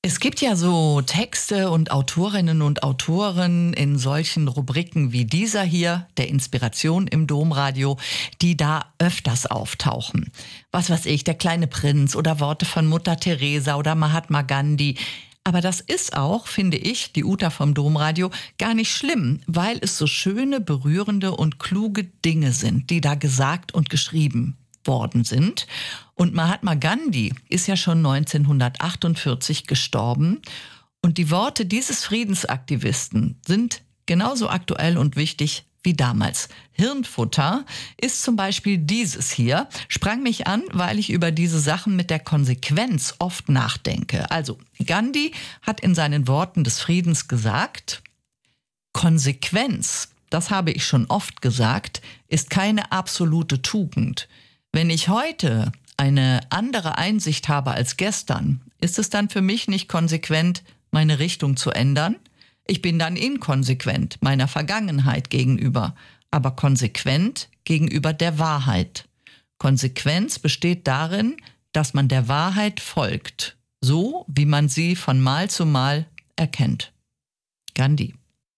Es gibt ja so Texte und Autorinnen und Autoren in solchen Rubriken wie dieser hier, der Inspiration im Domradio, die da öfters auftauchen. Was weiß ich, der kleine Prinz oder Worte von Mutter Teresa oder Mahatma Gandhi. Aber das ist auch, finde ich, die Uta vom Domradio, gar nicht schlimm, weil es so schöne, berührende und kluge Dinge sind, die da gesagt und geschrieben worden sind. Und Mahatma Gandhi ist ja schon 1948 gestorben. Und die Worte dieses Friedensaktivisten sind genauso aktuell und wichtig wie damals. Hirnfutter ist zum Beispiel dieses hier, sprang mich an, weil ich über diese Sachen mit der Konsequenz oft nachdenke. Also Gandhi hat in seinen Worten des Friedens gesagt: Konsequenz, das habe ich schon oft gesagt, ist keine absolute Tugend. Wenn ich heute eine andere Einsicht habe als gestern, ist es dann für mich nicht konsequent, meine Richtung zu ändern? Ich bin dann inkonsequent meiner Vergangenheit gegenüber, aber konsequent gegenüber der Wahrheit. Konsequenz besteht darin, dass man der Wahrheit folgt, so wie man sie von Mal zu Mal erkennt. Gandhi.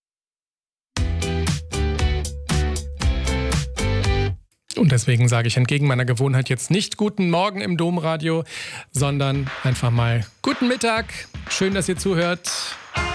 Und deswegen sage ich entgegen meiner Gewohnheit jetzt nicht guten Morgen im Domradio, sondern einfach mal guten Mittag. Schön, dass ihr zuhört.